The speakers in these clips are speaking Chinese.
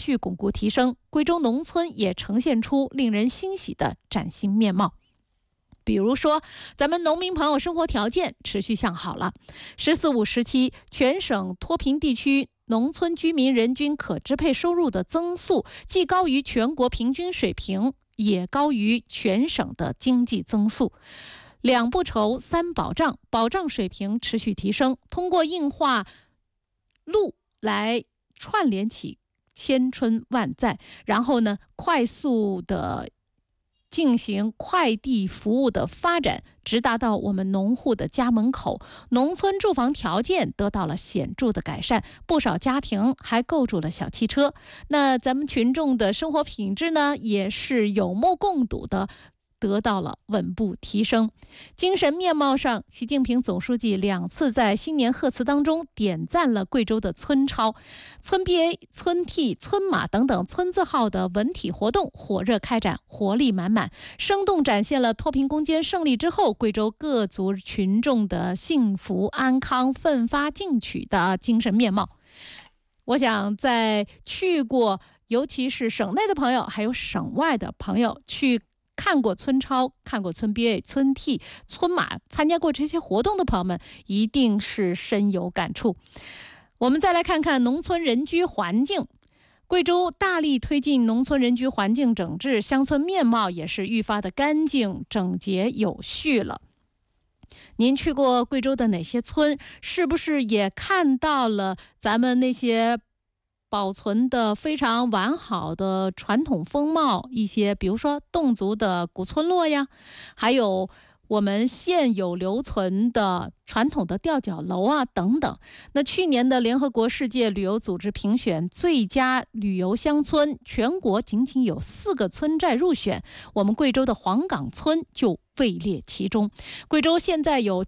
续巩固提升，贵州农村也呈现出令人欣喜的崭新面貌。比如说，咱们农民朋友生活条件持续向好了。“十四五”时期，全省脱贫地区农村居民人均可支配收入的增速既高于全国平均水平，也高于全省的经济增速。两不愁三保障，保障水平持续提升。通过硬化路来串联起千春万载，然后呢，快速的进行快递服务的发展，直达到我们农户的家门口。农村住房条件得到了显著的改善，不少家庭还购入了小汽车。那咱们群众的生活品质呢，也是有目共睹的得到了稳步提升。精神面貌上，习近平总书记2次在新年贺词当中点赞了贵州的村超、村 BA、村 T、村马等等村字号的文体活动火热开展，活力满满，生动展现了脱贫攻坚胜利之后贵州各族群众的幸福安康、奋发进取的精神面貌。我想在去过，尤其是省内的朋友，还有省外的朋友去看过村超、看过村 BA、村 T、村马，参加过这些活动的朋友们，一定是深有感触。我们再来看看农村人居环境。贵州大力推进农村人居环境整治，乡村面貌也是愈发的干净、整洁、有序了。您去过贵州的哪些村？是不是也看到了咱们那些保存的非常完好的传统风貌，一些比如说侗族的古村落呀，还有我们现有留存的传统的吊脚楼啊等等。那去年的联合国世界旅游组织评选最佳旅游乡村，全国仅仅有4个村寨入选，我们贵州的黄岗村就位列其中。贵州现在有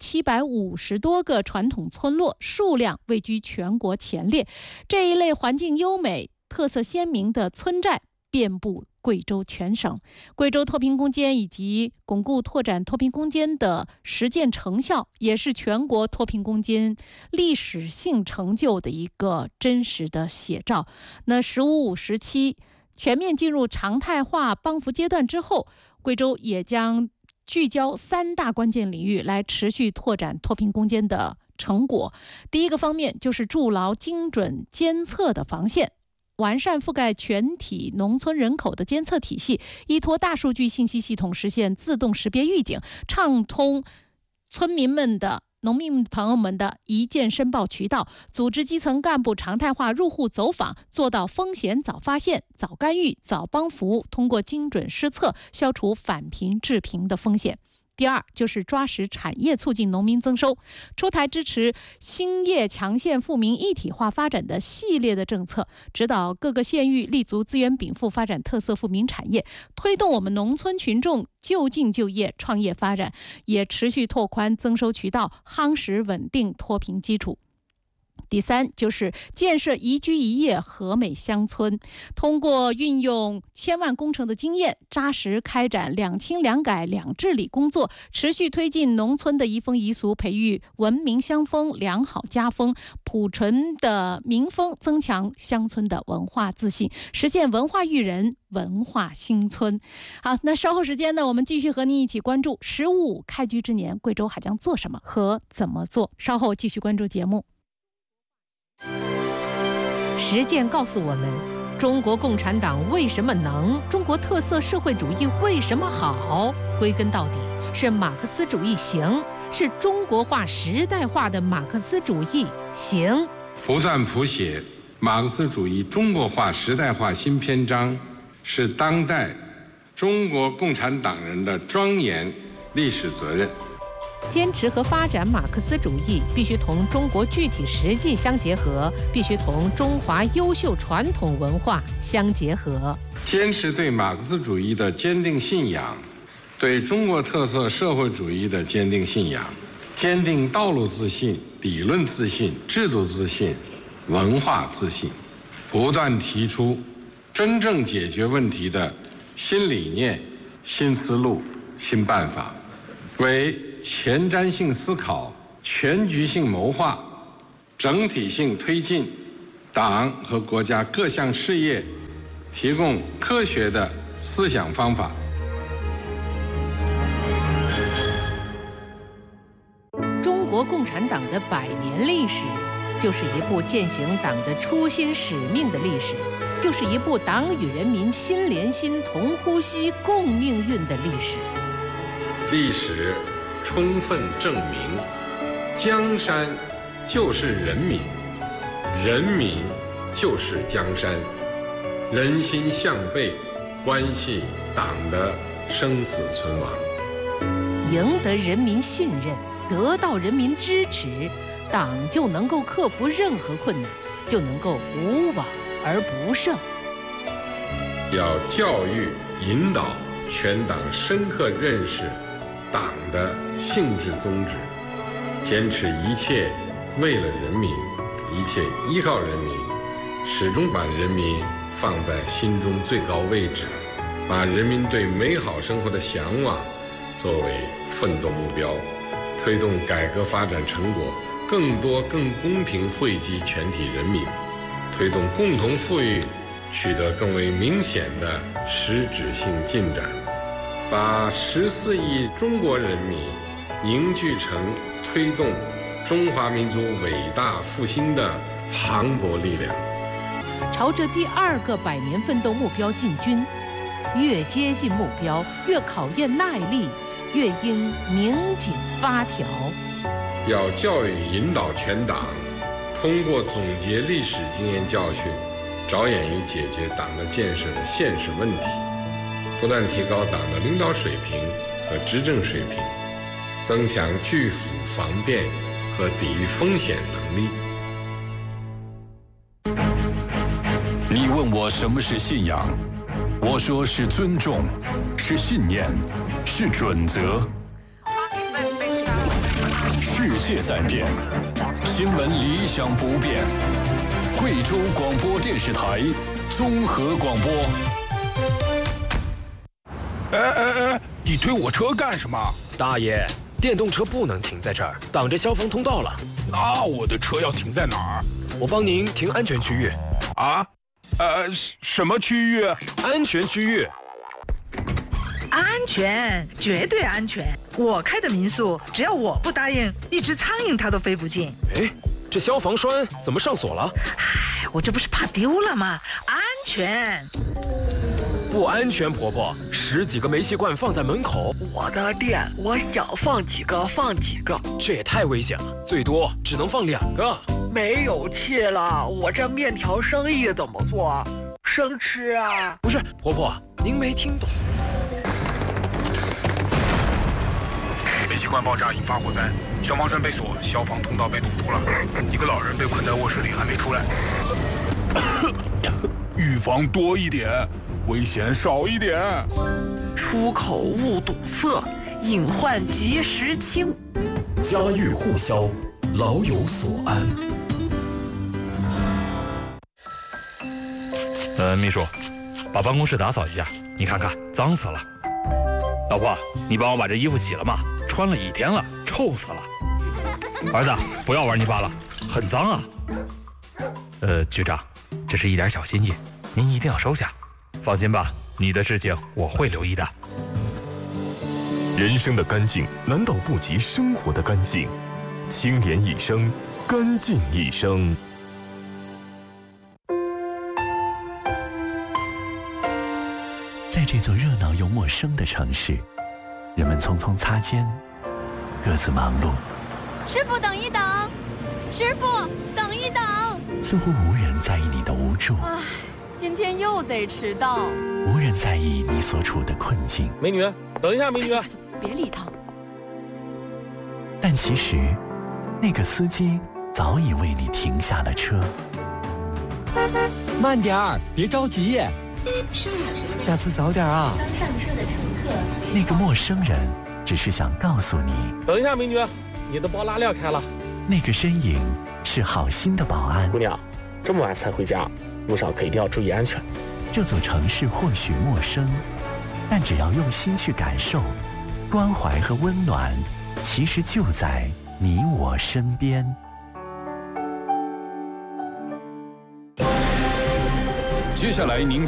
750多个传统村落，数量位居全国前列。这一类环境优美、特色鲜明的村寨遍布贵州全省。贵州脱贫攻坚以及巩固拓展脱贫攻坚的实践成效，也是全国脱贫攻坚历史性成就的一个真实的写照。那“15-5”时期全面进入常态化帮扶阶段之后，贵州也将聚焦3大关键领域来持续拓展脱贫攻坚的成果。第一个方面就是筑牢精准监测的防线，完善覆盖全体农村人口的监测体系，依托大数据信息系统实现自动识别预警，畅通村民们的农民朋友们的一键申报渠道，组织基层干部常态化入户走访，做到风险早发现、早干预、早帮扶，通过精准施策消除返贫致贫的风险。第二就是抓实产业促进农民增收，出台支持兴业强县富民一体化发展的系列的政策，指导各个县域立足资源禀赋发展特色富民产业，推动我们农村群众就近就业创业发展，也持续拓宽增收渠道，夯实稳定脱贫基础。第三就是建设宜居宜业和美乡村，通过运用千万工程的经验，扎实开展两清两改两治理工作，持续推进农村的移风易俗，培育文明乡风、良好家风、朴纯的民风，增强乡村的文化自信，实现文化育人、文化兴村。好，那稍后时间呢，我们继续和您一起关注“15-5”开局之年，贵州还将做什么和怎么做？稍后继续关注节目。 实践告诉我们，中国共产党为什么能，中国特色社会主义为什么好？归根到底是马克思主义行，是中国化时代化的马克思主义行。 不断谱写马克思主义中国化时代化新篇章，是当代中国共产党人的庄严历史责任。 坚持和发展马克思主义必须同中国具体实际相结合，必须同中华优秀传统文化相结合。 坚持对马克思主义的坚定信仰，对中国特色社会主义的坚定信仰，坚定道路自信、理论自信、制度自信、文化自信，不断提出真正解决问题的新理念、新思路、新办法，为前瞻性思考、全局性谋划、整体性推进党和国家各项事业提供科学的思想方法。 中国共产党的100年历史，就是一部践行党的初心使命的历史，就是一部党与人民心连心、同呼吸、共命运的历史。 历史充分证明，江山就是人民，人民就是江山，人心向背，关系党的生死存亡。 赢得人民信任，得到人民支持，党就能够克服任何困难，就能够无往而不胜。 要教育引导全党深刻认识党的性质宗旨，坚持一切为了人民，一切依靠人民，始终把人民放在心中最高位置，把人民对美好生活的向往作为奋斗目标，推动改革发展成果更多更公平惠及全体人民，推动共同富裕取得更为明显的实质性进展，把14亿中国人民凝聚成推动中华民族伟大复兴的磅礴力量。 朝着第2个100年奋斗目标进军，越接近目标，越考验耐力，越应拧紧发条。 要教育引导全党，通过总结历史经验教训，着眼于解决党的建设的现实问题，不断提高党的领导水平和执政水平，增强拒腐防变和抵御风险能力。 你问我什么是信仰，我说是尊重，是信念，是准则。世界在变，新闻理想不变。贵州广播电视台综合广播。 你推我车干什么？ 大爷，电动车不能停在这儿，挡着消防通道了。 那我的车要停在哪儿？ 我帮您停安全区域。 啊？什么区域？ 安全区域。 安全，绝对安全。我开的民宿，只要我不答应，一只苍蝇它都飞不进。 哎，这消防栓怎么上锁了？ 唉，我这不是怕丢了吗？安全。 不安全，婆婆，10几个煤气罐放在门口。 我的店，我想放几个放几个。 这也太危险了，最多只能放2个。 没有气了，我这面条生意怎么做？生吃啊？ 不是，婆婆，您没听懂。 煤气罐爆炸引发火灾，消防栓被锁，消防通道被堵住了，一个老人被困在卧室里还没出来。预防多一点，危险少一点。 出口勿堵塞，隐患及时清。 家喻户晓，老有所安。 秘书，把办公室打扫一下，你看看脏死了。老婆，你帮我把这衣服洗了吗？穿了1天了，臭死了。儿子，不要玩泥巴了，很脏啊。局长，这是一点小心意，您一定要收下。放心吧，你的事情我会留意的。 人生的干净难道不及生活的干净？清廉一生，干净一生。 在这座热闹又陌生的城市，人们匆匆擦肩，各自忙碌。 师傅，等一等！师傅，等一等！ 似乎无人在意你的无助。 唉，今天又得迟到。 无人在意你所处的困境。 美女，等一下，美女。 别理他。 但其实，那个司机早已为你停下了车。 慢点儿，别着急。下次早点啊。 刚上车的乘客。 那个陌生人只是想告诉你。 等一下，美女，你的包拉链开了。 那个身影是好心的保安。 姑娘，这么晚才回家，路上可一定要注意安全。 这座城市或许陌生，但只要用心去感受，关怀和温暖其实就在你我身边。 接下来您